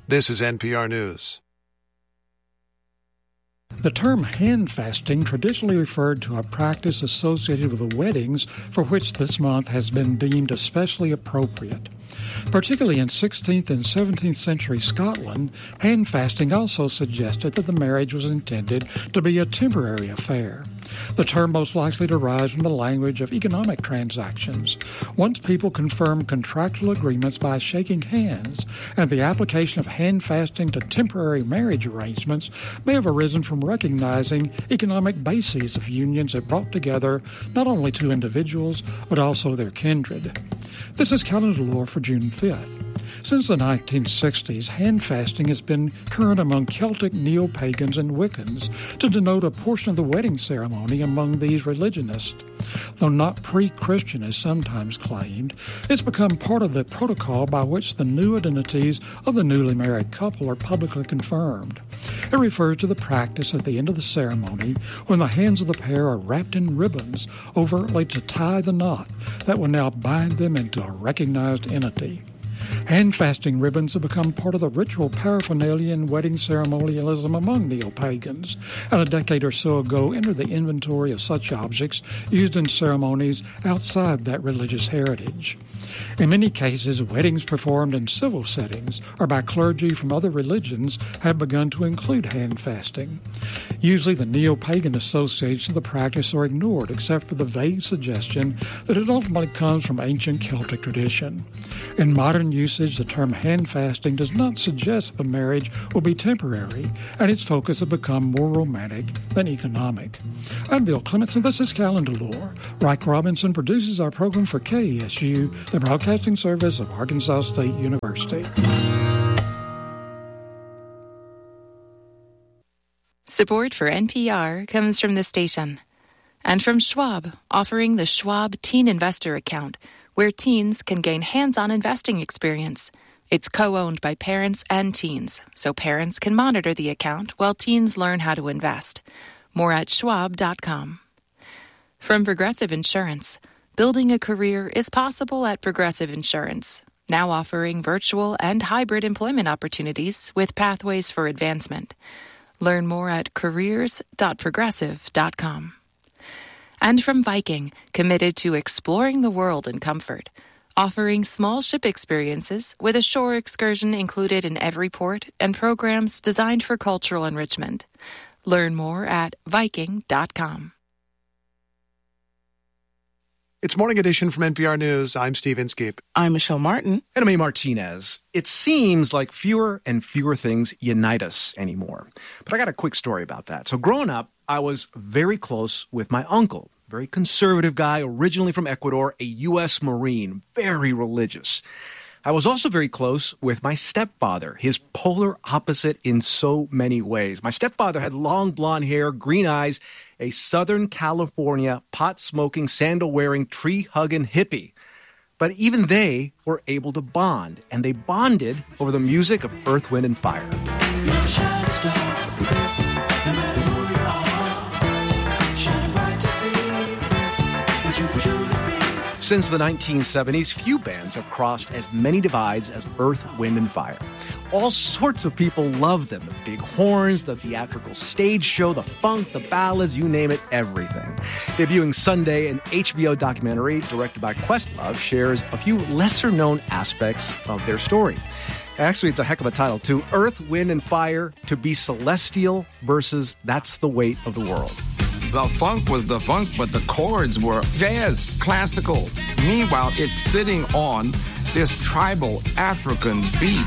This is NPR News. The term hand fasting traditionally referred to a practice associated with the weddings for which this month has been deemed especially appropriate. Particularly in 16th and 17th century Scotland, hand fasting also suggested that the marriage was intended to be a temporary affair. The term most likely derives from the language of economic transactions. Once people confirmed contractual agreements by shaking hands, and the application of hand fasting to temporary marriage arrangements may have arisen from recognizing economic bases of unions that brought together not only two individuals, but also their kindred. This is calendar lore for June 5th. Since the 1960s, hand fasting has been current among Celtic neo-pagans and Wiccans to denote a portion of the wedding ceremony among these religionists. Though not pre-Christian as sometimes claimed, it's become part of the protocol by which the new identities of the newly married couple are publicly confirmed. It refers to the practice at the end of the ceremony when the hands of the pair are wrapped in ribbons overtly to tie the knot that will now bind them into a recognized entity. Hand-fasting ribbons have become part of the ritual paraphernalia in wedding ceremonialism among neo-pagans, and a decade or so ago entered the inventory of such objects used in ceremonies outside that religious heritage. In many cases, weddings performed in civil settings or by clergy from other religions have begun to include hand-fasting. Usually the neo-pagan associations of the practice are ignored except for the vague suggestion that it ultimately comes from ancient Celtic tradition. In modern usage, the term hand-fasting does not suggest that the marriage will be temporary, and its focus has become more romantic than economic. I'm Bill Clements, and this is Calendar Lore. Reich Robinson produces our program for KSU, the broadcasting service of Arkansas State University. Support for NPR comes from the station and from Schwab, offering the Schwab Teen Investor Account, where teens can gain hands-on investing experience. It's co-owned by parents and teens, so parents can monitor the account while teens learn how to invest. More at schwab.com. From Progressive Insurance, building a career is possible at Progressive Insurance, now offering virtual and hybrid employment opportunities with pathways for advancement. Learn more at careers.progressive.com. And from Viking, committed to exploring the world in comfort, offering small ship experiences with a shore excursion included in every port and programs designed for cultural enrichment. Learn more at Viking.com. It's Morning Edition from NPR News. I'm Steve Inskeep. I'm Michelle Martin. And I'm A. Martinez. It seems like fewer and fewer things unite us anymore. But I got a quick story about that. So growing up, I was very close with my uncle, very conservative guy, originally from Ecuador, a U.S. Marine, very religious. I was also very close with my stepfather, his polar opposite in so many ways. My stepfather had long blonde hair, green eyes, a Southern California pot-smoking, sandal-wearing, tree-hugging hippie. But even they were able to bond, and they bonded over the music of Earth, Wind, and Fire. You're a shining star, no matter who you are, shining bright to see what you can truly be. Since the 1970s, few bands have crossed as many divides as Earth, Wind, and Fire. All sorts of people love them. The big horns, the theatrical stage show, the funk, the ballads, you name it, everything. Debuting Sunday, an HBO documentary directed by Questlove shares a few lesser-known aspects of their story. Actually, it's a heck of a title, too. Earth, Wind, and Fire, to be celestial versus That's the Weight of the World. The funk was the funk, but the chords were jazz, classical. Meanwhile, it's sitting on this tribal African beat.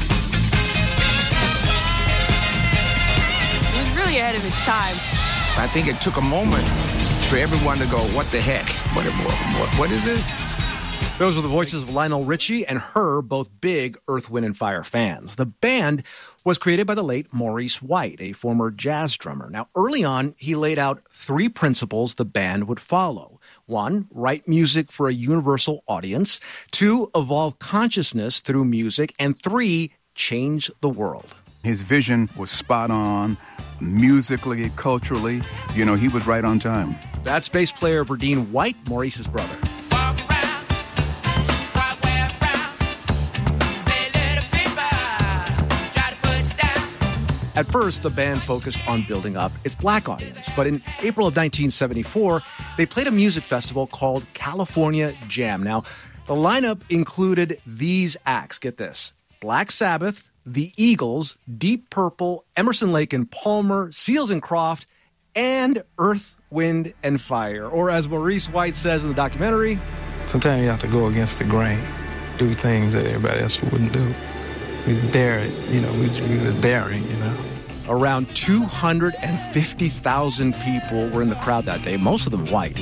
It was really ahead of its time. I think it took a moment for everyone to go, what the heck? What is this? Those were the voices of Lionel Richie and Her, both big Earth, Wind, and Fire fans. The band was created by the late Maurice White, a former jazz drummer. Now, early on, he laid out 3 principles the band would follow. 1, write music for a universal audience. 2, evolve consciousness through music. And 3, change the world. His vision was spot on, musically, culturally. You know, he was right on time. That's bass player Verdine White, Maurice's brother. At first, the band focused on building up its black audience, but in April of 1974, they played a music festival called California Jam. Now, the lineup included these acts. Get this: Black Sabbath, The Eagles, Deep Purple, Emerson, Lake and Palmer, Seals and Croft, and Earth, Wind and Fire. Or as Maurice White says in the documentary, sometimes you have to go against the grain, do things that everybody else wouldn't do. We dare it, we were daring, Around 250,000 people were in the crowd that day, most of them white.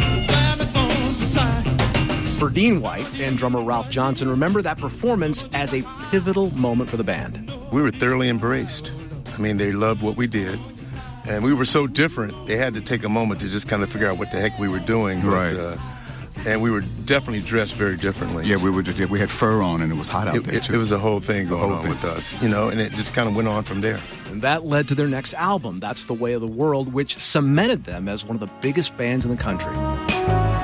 Berdine White and drummer Ralph Johnson remember that performance as a pivotal moment for the band. We were thoroughly embraced. I mean, they loved what we did. And we were so different, they had to take a moment to just kind of figure out what the heck we were doing. Right. And we were definitely dressed very differently. Yeah, we had fur on, and it was hot out there, too. It was a whole thing going on with us, and it just kind of went on from there. And that led to their next album, That's the Way of the World, which cemented them as one of the biggest bands in the country.